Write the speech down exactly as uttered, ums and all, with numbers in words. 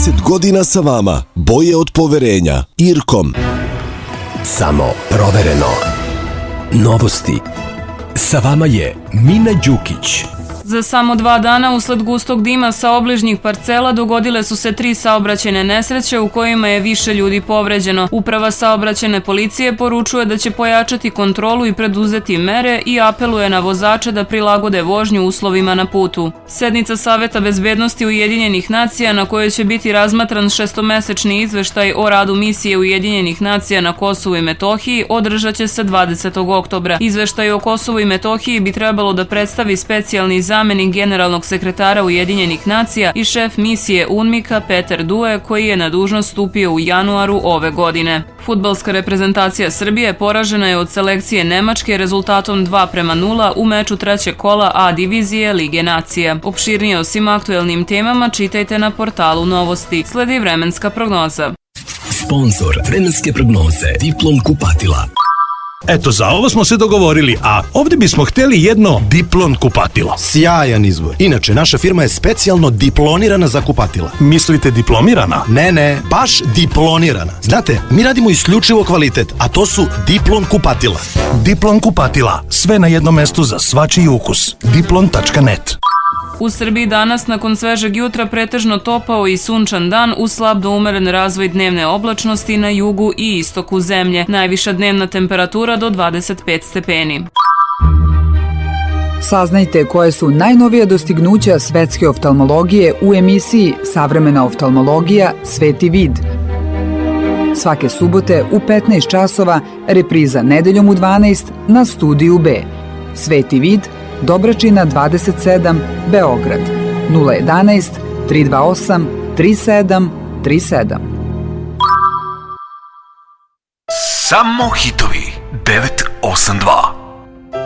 trideset godina sa vama. Boje od poverenja. Irkom. Samo provereno. Novosti. Sa vama je Mina Đukić. Za samo dva dana usled gustog dima sa obližnjih parcela dogodile su se tri saobraćajne nesreće u kojima je više ljudi povređeno. Uprava saobraćajne policije poručuje da će pojačati kontrolu i preduzeti mere i apeluje na vozače da prilagode vožnju uslovima na putu. Sednica Saveta bezbednosti Ujedinjenih nacija na kojoj će biti razmatran šestomesečni izveštaj o radu misije Ujedinjenih nacija na Kosovu i Metohiji održat će se dvadesetog oktobra. Izveštaj o Kosovu i Metohiji bi trebalo da predstavi specijalni zamenik generalnog sekretara Ujedinjenih nacija i šef misije UNMIK-a Peter Due, koji je na dužnost stupio u januaru ove godine. Fudbalska reprezentacija Srbije poražena je od selekcije Nemačke rezultatom dva prema nula u meču trećeg kola A divizije Lige nacija. Opširnije o svim aktuelnim temama čitajte na portalu Novosti. Sledi vremenska prognoza. Sponzor vremenske prognoze Diplom kupatila. Eto, za ovo smo se dogovorili, a ovdje bismo hteli jedno Diplon kupatilo. Sjajan izbor. Inače, naša firma je specijalno diplonirana za kupatila. Mislite diplomirana? Ne, ne, baš diplonirana. Znate, mi radimo isključivo kvalitet, a to su Diplon kupatila. Diplon kupatila. Sve na jednom mestu za svačiji ukus. diplon tačka net. U Srbiji danas, nakon svežeg jutra, pretežno topao i sunčan dan uz slab do umeren razvoj dnevne oblačnosti na jugu i istoku zemlje. Najviša dnevna temperatura do dvadeset pet stepeni. Saznajte koje su najnovije dostignuća svetske oftalmologije u emisiji Savremena oftalmologija – Sveti vid. Svake subote u petnaest časova, repriza nedeljom u dvanaest na Studiju B. Sveti vid, Dobračina dvadeset sedam, Beograd, nula jedanaest, tri dva osam, tri sedam tri sedam. Samo hitovi devet osam dva.